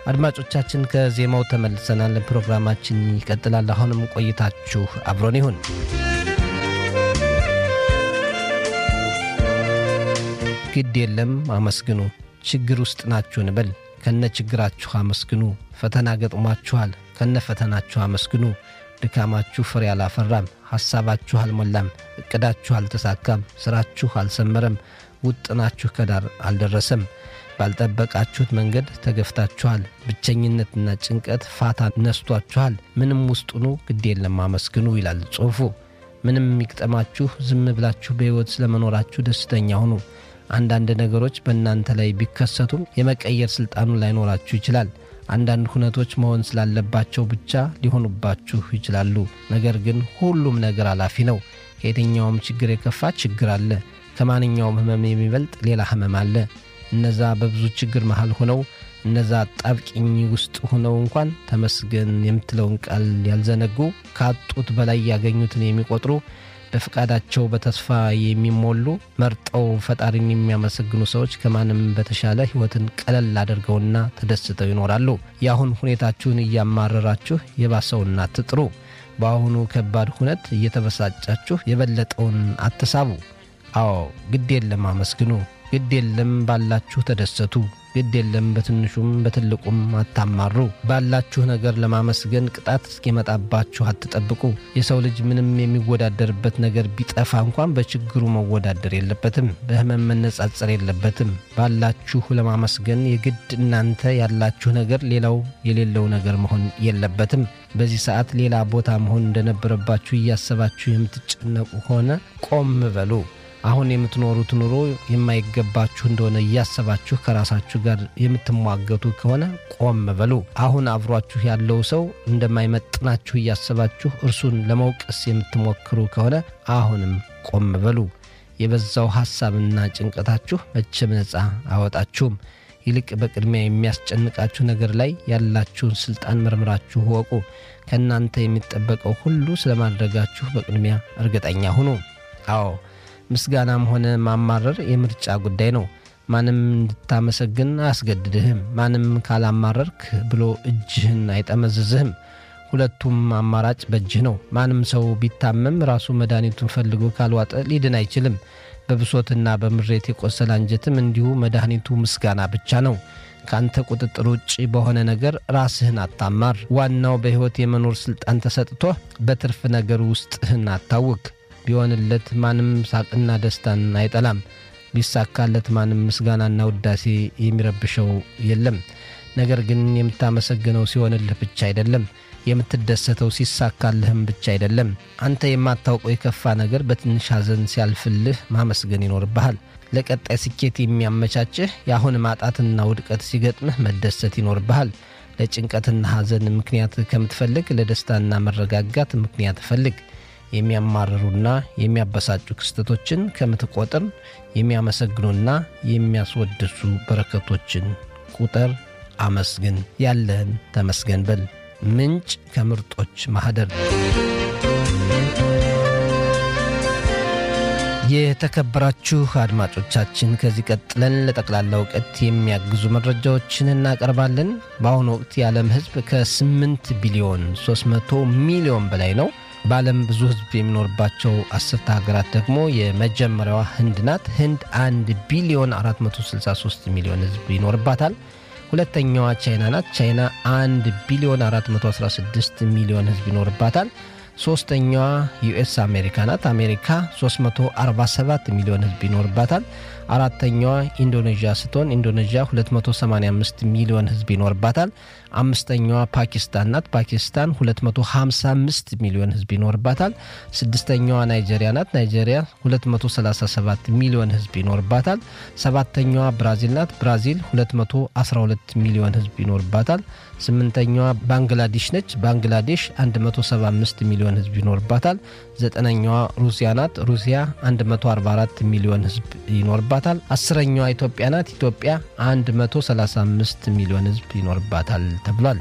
አድማጮቻችን ከዜማው ተመልሰናል። ፕሮግራማችን ይቀጥላል። አሁንም ቆይታችሁ አብሮን ይሁን። ግድ የለም አመስግኑ። ችግር ውስጥ ናችሁ እንበል፣ ከነ ችግራችሁ አመስግኑ። ፈተና ገጥሟችኋል፣ ከነ ፈተናችሁ አመስግኑ። ድካማችሁ ፍሬ አላፈራም፣ ሐሳባችሁ አልሞላም፣ እቅዳችሁ አልተሳካም፣ ስራችሁ አልሰመረም፣ ውጥናችሁ ከዳር አልደረሰም። ባልጠበቃችሁት መንገድ ተገፍታችኋል። ብቸኝነትና ጭንቀት ፋታ ነስቷችኋል። ምንም ውስጡኑ ግድ የለም አመስግኑ ይላል ጽሑፉ። ምንም ይቅጠማችሁ፣ ዝም ብላችሁ በሕይወት ስለመኖራችሁ ደስተኛ ሁኑ። አንዳንድ ነገሮች በእናንተ ላይ ቢከሰቱም የመቀየር ሥልጣኑ ላይኖራችሁ ይችላል። አንዳንድ ሁነቶች መሆን ስላለባቸው ብቻ ሊሆኑባችሁ ይችላሉ። ነገር ግን ሁሉም ነገር አላፊ ነው። ከየትኛውም ችግር የከፋ ችግር አለ። ከማንኛውም ሕመም የሚበልጥ ሌላ ሕመም አለ። እነዛ በብዙ ችግር መሃል ሆነው እነዛ ጣብቂኝ ውስጥ ሆነው እንኳን ተመስገን የምትለውን ቃል ያልዘነጉ፣ ካጡት በላይ ያገኙትን የሚቆጥሩ፣ በፍቃዳቸው በተስፋ የሚሞሉ፣ መርጠው ፈጣሪን የሚያመሰግኑ ሰዎች ከማንም በተሻለ ሕይወትን ቀለል አድርገውና ተደስተው ይኖራሉ። የአሁን ሁኔታችሁን እያማረራችሁ የባሰውን አትጥሩ። በአሁኑ ከባድ ሁነት እየተበሳጫችሁ የበለጠውን አትሳቡ። አዎ ግድ የለም አመስግኑ። ግድ የለም ባላችሁ ተደሰቱ። ግድ የለም በትንሹም በትልቁም አታማሩ። ባላችሁ ነገር ለማመስገን ቅጣት እስኪመጣባችሁ አትጠብቁ። የሰው ልጅ ምንም የሚወዳደርበት ነገር ቢጠፋ እንኳን በችግሩ መወዳደር የለበትም፣ በሕመም መነጻጸር የለበትም። ባላችሁ ለማመስገን የግድ እናንተ ያላችሁ ነገር ሌላው የሌለው ነገር መሆን የለበትም። በዚህ ሰዓት ሌላ ቦታ መሆን እንደነበረባችሁ እያሰባችሁ የምትጨነቁ ሆነ ቆም በሉ። አሁን የምትኖሩት ኑሮ የማይገባችሁ እንደሆነ እያሰባችሁ ከራሳችሁ ጋር የምትሟገቱ ከሆነ ቆም በሉ። አሁን አብሯችሁ ያለው ሰው እንደማይመጥናችሁ እያሰባችሁ እርሱን ለመውቀስ የምትሞክሩ ከሆነ አሁንም ቆም በሉ። የበዛው ሐሳብና ጭንቀታችሁ መቼም ነፃ አወጣችሁም። ይልቅ በቅድሚያ የሚያስጨንቃችሁ ነገር ላይ ያላችሁን ስልጣን መርምራችሁ ወቁ። ከእናንተ የሚጠበቀው ሁሉ ስለማድረጋችሁ በቅድሚያ እርግጠኛ ሁኑ። አዎ ምስጋናም ሆነ ማማረር የምርጫ ጉዳይ ነው። ማንም እንድታመሰግን አያስገድድህም። ማንም ካላማረርክ ብሎ እጅህን አይጠመዝዝህም። ሁለቱም አማራጭ በእጅህ ነው። ማንም ሰው ቢታመም ራሱ መድኃኒቱን ፈልጎ ካልዋጠ ሊድን አይችልም። በብሶትና በምሬት የቆሰለ አንጀትም እንዲሁ መድኃኒቱ ምስጋና ብቻ ነው። ካንተ ቁጥጥር ውጪ በሆነ ነገር ራስህን አታማር። ዋናው በሕይወት የመኖር ስልጣን ተሰጥቶ በትርፍ ነገር ውስጥህን አታውክ። ቢሆንለት ማንም ሳቅና ደስታን አይጠላም። ቢሳካለት ማንም ምስጋናና ውዳሴ የሚረብሸው የለም። ነገር ግን የምታመሰግነው ሲሆንልህ ብቻ አይደለም፣ የምትደሰተው ሲሳካልህም ብቻ አይደለም። አንተ የማታውቀው የከፋ ነገር በትንሽ ሐዘን ሲያልፍልህ ማመስገን ይኖርብሃል። ለቀጣይ ስኬት የሚያመቻችህ የአሁን ማጣትና ውድቀት ሲገጥምህ መደሰት ይኖርብሃል። ለጭንቀትና ሐዘን ምክንያት ከምትፈልግ ለደስታና መረጋጋት ምክንያት ፈልግ። የሚያማርሩና የሚያበሳጩ ክስተቶችን ከምትቆጥር የሚያመሰግኑና የሚያስወድሱ በረከቶችን ቁጥር። አመስግን፣ ያለህን ተመስገን በል። ምንጭ ከምርጦች ማህደር። የተከበራችሁ አድማጮቻችን ከዚህ ቀጥለን ለጠቅላላ እውቀት የሚያግዙ መረጃዎችን እናቀርባለን። በአሁኑ ወቅት የዓለም ሕዝብ ከ8 ቢሊዮን 300 ሚሊዮን በላይ ነው። በዓለም ብዙ ሕዝብ የሚኖርባቸው 10 ሀገራት ደግሞ የመጀመሪያዋ ህንድ ናት። ህንድ 1 ቢሊዮን 463 ሚሊዮን ሕዝብ ይኖርባታል። ሁለተኛዋ ቻይና ናት። ቻይና 1 ቢሊዮን 416 ሚሊዮን ሕዝብ ይኖርባታል። ሶስተኛዋ ዩኤስ አሜሪካ ናት። አሜሪካ 347 ሚሊዮን ሕዝብ ይኖርባታል። አራተኛዋ ኢንዶኔዥያ ስትሆን ኢንዶኔዥያ 285 ሚሊዮን ሕዝብ ይኖርባታል። አምስተኛዋ ፓኪስታን ናት። ፓኪስታን 255 ሚሊዮን ሕዝብ ይኖርባታል። ስድስተኛዋ ናይጄሪያ ናት። ናይጄሪያ 237 ሚሊዮን ሕዝብ ይኖርባታል። ሰባተኛዋ ብራዚል ናት። ብራዚል 212 ሚሊዮን ሕዝብ ይኖርባታል። ስምንተኛዋ ባንግላዴሽ ነች። ባንግላዴሽ 175 ሚሊዮን ሕዝብ ይኖርባታል። ዘጠነኛዋ ሩሲያ ናት። ሩሲያ 144 ሚሊዮን ሕዝብ ይኖርባታል። አስረኛዋ ኢትዮጵያ ናት። ኢትዮጵያ 135 ሚሊዮን ሕዝብ ይኖርባታል ተብሏል።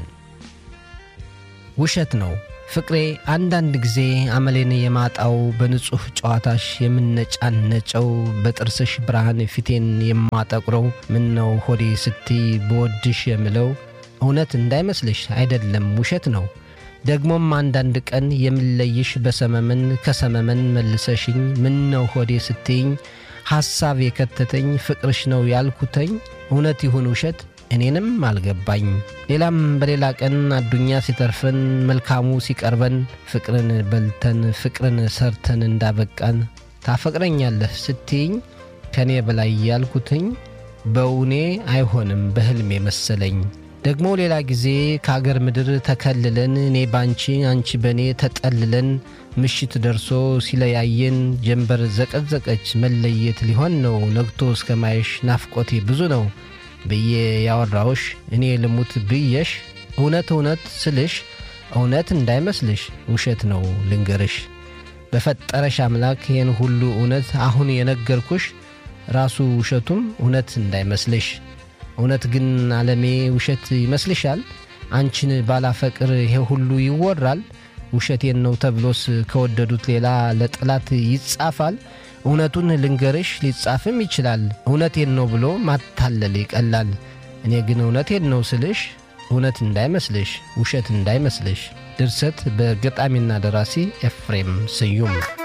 ውሸት ነው ፍቅሬ አንዳንድ ጊዜ አመሌን የማጣው በንጹህ ጨዋታሽ የምነጫነጨው በጥርስሽ ብርሃን ፊቴን የማጠቁረው ምን ነው ሆዴ ስትይ በወድሽ የምለው እውነት እንዳይመስልሽ አይደለም ውሸት ነው። ደግሞም አንዳንድ ቀን የምለይሽ በሰመመን ከሰመመን መልሰሽኝ ምን ነው ሆዴ ስትይኝ ሐሳብ የከተተኝ ፍቅርሽ ነው ያልኩተኝ እውነት ይሁን ውሸት እኔንም አልገባኝ። ሌላም በሌላ ቀን አዱኛ ሲተርፈን መልካሙ ሲቀርበን ፍቅርን በልተን ፍቅርን ሰርተን እንዳበቃን ታፈቅረኛለህ ስትይኝ ከኔ በላይ ያልኩትኝ በእውኔ አይሆንም በህልሜ መሰለኝ። ደግሞ ሌላ ጊዜ ከአገር ምድር ተከልለን እኔ ባንቺ አንቺ በኔ ተጠልለን ምሽት ደርሶ ሲለያየን ጀንበር ዘቀዘቀች መለየት ሊሆን ነው ነግቶ እስከማይሽ ናፍቆቴ ብዙ ነው ብዬ ያወራውሽ እኔ ልሙት ብየሽ እውነት እውነት ስልሽ እውነት እንዳይመስልሽ ውሸት ነው ልንገርሽ። በፈጠረሽ አምላክ ይህን ሁሉ እውነት አሁን የነገርኩሽ ራሱ ውሸቱም እውነት እንዳይመስልሽ። እውነት ግን ዓለሜ ውሸት ይመስልሻል? አንቺን ባላፈቅር ይሄ ሁሉ ይወራል? ውሸቴን ነው ተብሎስ ከወደዱት ሌላ ለጥላት ይጻፋል? እውነቱን ልንገርሽ ሊጻፍም ይችላል። እውነቴን ነው ብሎ ማታለል ይቀላል። እኔ ግን እውነቴን ነው ስልሽ እውነት እንዳይመስልሽ ውሸት እንዳይመስልሽ። ድርሰት በገጣሚና ደራሲ ኤፍሬም ስዩም።